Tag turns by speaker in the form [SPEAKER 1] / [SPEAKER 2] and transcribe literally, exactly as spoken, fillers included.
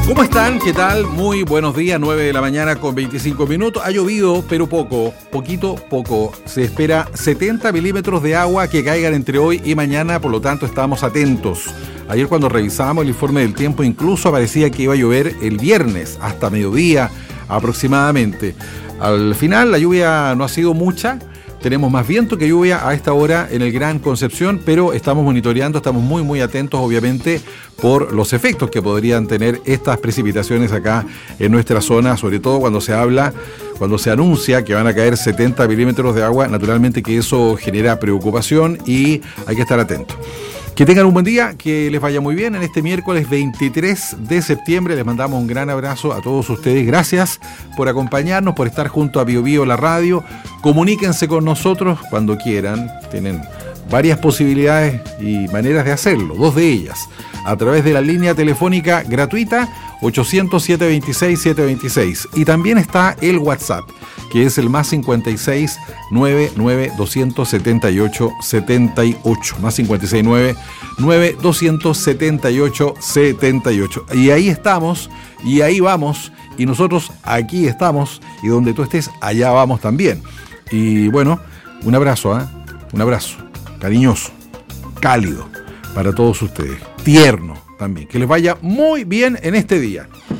[SPEAKER 1] ¿Cómo están? ¿Qué tal? Muy buenos días, nueve de la mañana con veinticinco minutos. Ha llovido, pero poco, poquito, poco. Se espera setenta milímetros de agua que caigan entre hoy y mañana, por lo tanto estamos atentos. Ayer cuando revisábamos el informe del tiempo incluso parecía que iba a llover el viernes hasta mediodía aproximadamente. Al final la lluvia no ha sido mucha. Tenemos más viento que lluvia a esta hora en el Gran Concepción, pero estamos monitoreando, estamos muy muy atentos obviamente por los efectos que podrían tener estas precipitaciones acá en nuestra zona, sobre todo cuando se habla, cuando se anuncia que van a caer setenta milímetros de agua, naturalmente que eso genera preocupación y hay que estar atentos. Que tengan un buen día, que les vaya muy bien en este miércoles veintitrés de septiembre. Les mandamos un gran abrazo a todos ustedes. Gracias por acompañarnos, por estar junto a Bio Bio, la radio. Comuníquense con nosotros cuando quieran. Tienen varias posibilidades y maneras de hacerlo, dos de ellas. A través de la línea telefónica gratuita ochocientos, setecientos veintiséis, setecientos veintiséis. Y también está el WhatsApp, que es el más cincuenta y seis, noventa y nueve, doscientos setenta y ocho, setenta y ocho. Más cincuenta y seis, noventa y nueve, doscientos setenta y ocho, setenta y ocho. Y ahí estamos, y ahí vamos, y nosotros aquí estamos, y donde tú estés, allá vamos también. Y bueno, un abrazo, ¿eh? Un abrazo cariñoso, cálido para todos ustedes, tierno también. Que les vaya muy bien en este día.